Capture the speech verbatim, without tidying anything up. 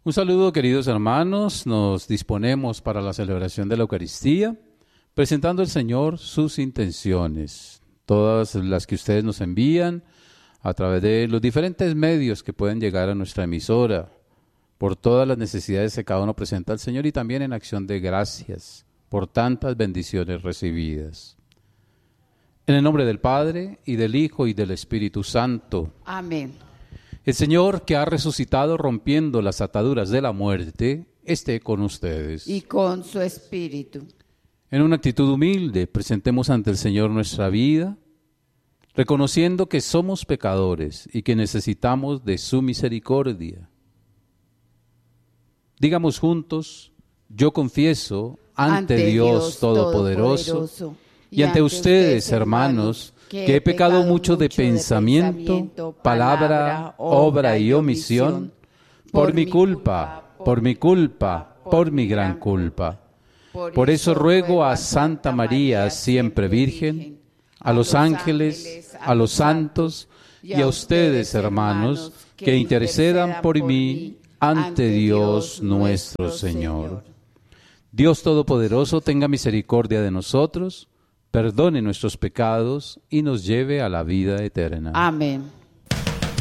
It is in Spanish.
Un saludo, queridos hermanos. Nos disponemos para la celebración de la Eucaristía, presentando al Señor sus intenciones, todas las que ustedes nos envían a través de los diferentes medios que pueden llegar a nuestra emisora, por todas las necesidades que cada uno presenta al Señor y también en acción de gracias por tantas bendiciones recibidas. En el nombre del Padre, y del Hijo, y del Espíritu Santo. Amén. El Señor, que ha resucitado rompiendo las ataduras de la muerte, esté con ustedes. Y con su espíritu. En una actitud humilde, presentemos ante el Señor nuestra vida, reconociendo que somos pecadores y que necesitamos de su misericordia. Digamos juntos: yo confieso ante, ante Dios, Dios Todopoderoso, Todopoderoso y, y ante, ante ustedes, hermanos, que he pecado mucho de pensamiento, pensamiento palabra, obra y omisión, por, por mi culpa, por mi culpa, por mi gran culpa. Por eso ruego a Santa María, siempre Virgen, a los ángeles, a los santos y a ustedes, hermanos, que intercedan por mí ante Dios nuestro Señor. Dios Todopoderoso tenga misericordia de nosotros, perdone nuestros pecados y nos lleve a la vida eterna. Amén.